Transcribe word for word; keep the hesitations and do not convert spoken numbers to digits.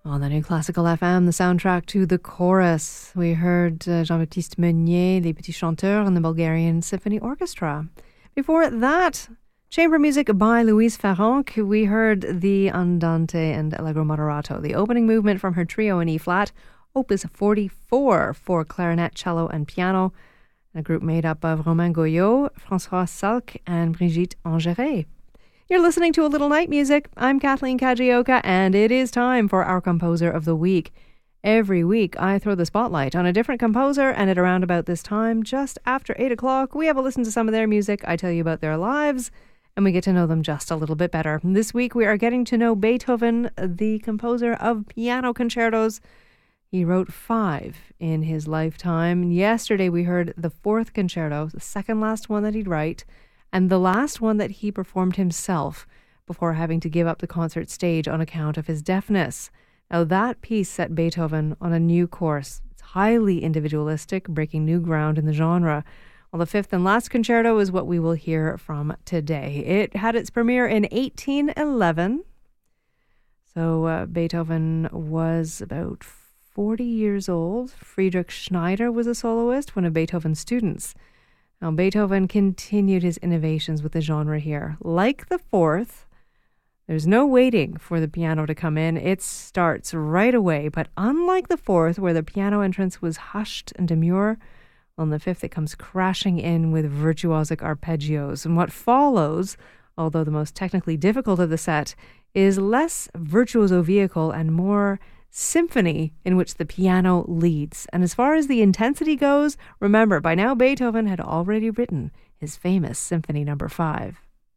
On the New Classical F M, the soundtrack to The Chorus, we heard uh, Jean-Baptiste Meunier, Les Petits Chanteurs, and the Bulgarian Symphony Orchestra. Before that, chamber music by Louise Farrenc. We heard the Andante and Allegro Moderato, the opening movement from her trio in E-flat, Opus forty-four for clarinet, cello, and piano, a group made up of Romain Goyot, François Salk, and Brigitte Angeret. You're listening to A Little Night Music. I'm Kathleen Kajioka, and it is time for our Composer of the Week. Every week, I throw the spotlight on a different composer, and at around about this time, just after eight o'clock, we have a listen to some of their music. I tell you about their lives, and we get to know them just a little bit better. This week, we are getting to know Beethoven, the composer of piano concertos. He wrote five in his lifetime. Yesterday, we heard the fourth concerto, the second last one that he'd write, and the last one that he performed himself before having to give up the concert stage on account of his deafness. Now, that piece set Beethoven on a new course. It's highly individualistic, breaking new ground in the genre. Well, the fifth and last concerto is what we will hear from today. It had its premiere in eighteen eleven. So uh, Beethoven was about forty years old. Friedrich Schneider was a soloist, one of Beethoven's students. Now, Beethoven continued his innovations with the genre here. Like the fourth, there's no waiting for the piano to come in. It starts right away. But unlike the fourth, where the piano entrance was hushed and demure, on the fifth it comes crashing in with virtuosic arpeggios. And what follows, although the most technically difficult of the set, is less virtuoso vehicle and more symphony in which the piano leads. And as far as the intensity goes, remember, by now Beethoven had already written his famous Symphony Number Five.